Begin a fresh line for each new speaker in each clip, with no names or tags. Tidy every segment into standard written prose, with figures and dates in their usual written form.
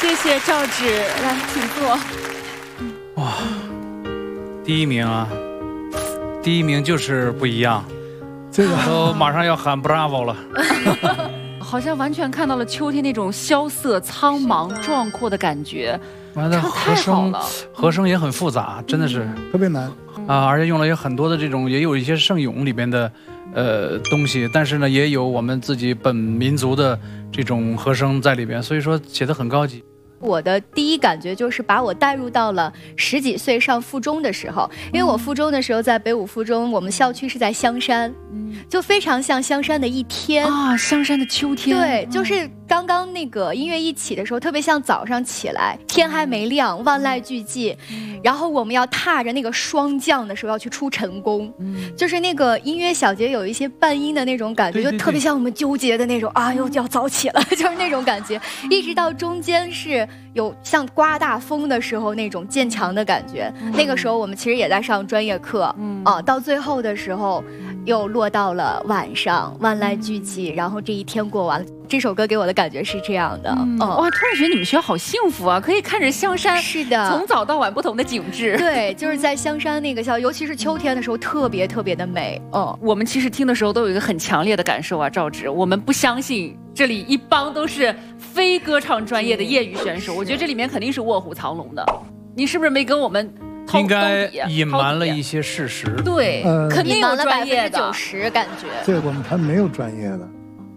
谢谢赵芷，来请坐。
哇，第一名啊，第一名就是不一样，
这个
都马上要喊 Bravo 了。
好像完全看到了秋天那种萧瑟、苍茫、壮阔的感觉。
完了，和声也很复杂，真的是
特别难
啊！而且用了也很多的这种，也有一些圣咏里边的东西，但是呢，也有我们自己本民族的这种和声在里边，所以说写得很高级。
我的第一感觉就是把我带入到了10几岁上附中的时候，因为我附中的时候在北五附中，我们校区是在香山，就非常像香山的一天
啊，香山的秋天。
对，就是刚刚那个音乐一起的时候，特别像早上起来，天还没亮，万籁俱寂，然后我们要踏着那个霜降的时候要去出晨宫，就是那个音乐小节有一些半音的那种感觉，就特别像我们纠结的那种啊，又要早起了，就是那种感觉，一直到中间是有像刮大风的时候那种渐强的感觉。那个时候我们其实也在上专业课，到最后的时候又落到了晚上，万籁俱寂，然后这一天过完了。这首歌给我的感觉是这样的，
哇，突然觉得你们学校好幸福啊，可以看着香山，
是的，
从早到晚不同的景致。
对，就是在香山那个校，尤其是秋天的时候，特别特别的美。
我们其实听的时候都有一个很强烈的感受啊，赵芷，我们不相信这里一帮都是非歌唱专业的业余选手，我觉得这里面肯定是卧虎藏龙的。你是不是没跟我们？
应该隐瞒了一些事实。
对，肯定有专业的
90%感觉。
这我们还没有专业的。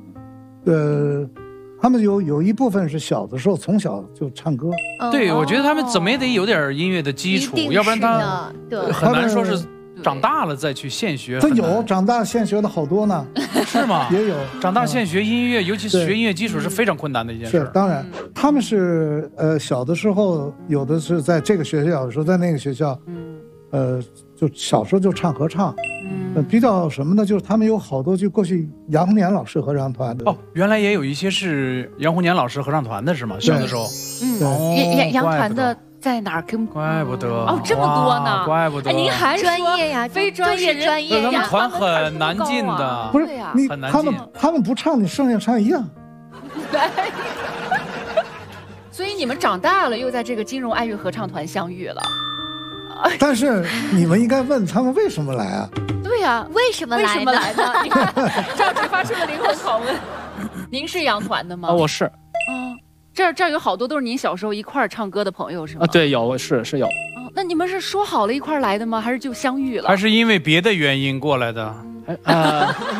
他们有一部分是小的时候从小就唱歌。
对，我觉得他们怎么也得有点音乐的基础，要不然他很难说是长大了再去现学。
他有长大现学的好多呢。
是吗？
也有
长大现学音乐，尤其是学音乐基础是非常困难的一件事。
是，当然他们是小的时候有的是在这个学校，有时候在那个学校，就小时候就唱合唱。比较什么呢？就是他们有好多就过去杨红年老师合唱团的。
哦，原来也有一些是杨红年老师合唱团的是吗？小的时候。
杨团的在哪儿？
怪不得
哦，这么多呢，
怪不得。
您还
专业呀，
非专业
专业
呀，他们团很难进的。
不是你，他们不唱，你剩下唱一样。
所以你们长大了，又在这个金融爱乐合唱团相遇了。
但是你们应该问他们为什么来啊？
对呀，
为什么来
呢？你看，赵芷发出了灵魂拷问。您是杨团的吗？
我是。
这儿有好多都是您小时候一块儿唱歌的朋友是吗？
对，有是有。
那你们是说好了一块儿来的吗？还是就相遇了？
还是因为别的原因过来的？